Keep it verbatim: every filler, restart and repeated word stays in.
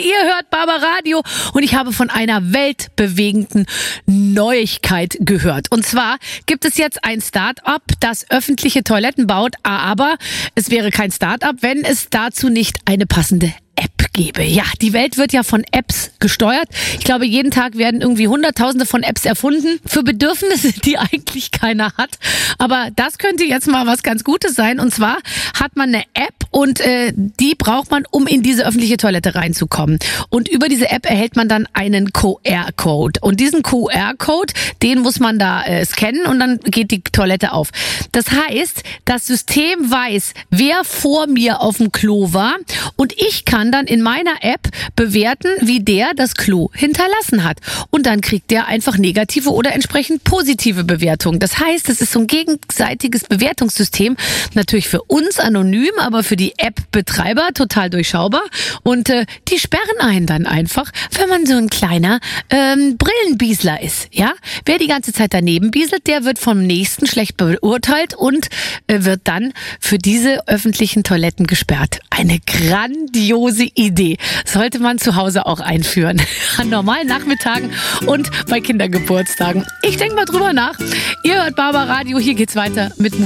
Ihr hört Barbaradio und ich habe von einer weltbewegenden Neuigkeit gehört. Und zwar gibt es jetzt ein Start-up, das öffentliche Toiletten baut, aber es wäre kein Start-up, wenn es dazu nicht eine passende App gebe. Ja, die Welt wird ja von Apps gesteuert. Ich glaube, jeden Tag werden irgendwie Hunderttausende von Apps erfunden für Bedürfnisse, die eigentlich keiner hat. Aber das könnte jetzt mal was ganz Gutes sein. Und zwar hat man eine App und äh, die braucht man, um in diese öffentliche Toilette reinzukommen. Und über diese App erhält man dann einen Q R-Code. Und diesen Q R-Code, den muss man da äh, scannen und dann geht die Toilette auf. Das heißt, das System weiß, wer vor mir auf dem Klo war und ich kann dann in meiner App bewerten, wie der das Klo hinterlassen hat. Und dann kriegt der einfach negative oder entsprechend positive Bewertungen. Das heißt, es ist so ein gegenseitiges Bewertungssystem. Natürlich für uns anonym, aber für die App-Betreiber total durchschaubar. Und äh, die sperren einen dann einfach, wenn man so ein kleiner ähm, Brillenbiesler ist. Ja? Wer die ganze Zeit daneben bieselt, der wird vom Nächsten schlecht beurteilt und äh, wird dann für diese öffentlichen Toiletten gesperrt. Eine grandiose Idee. Sollte man zu Hause auch einführen. An normalen Nachmittagen und bei Kindergeburtstagen. Ich denke mal drüber nach. Ihr hört Barbaradio, hier geht's weiter mit Musik.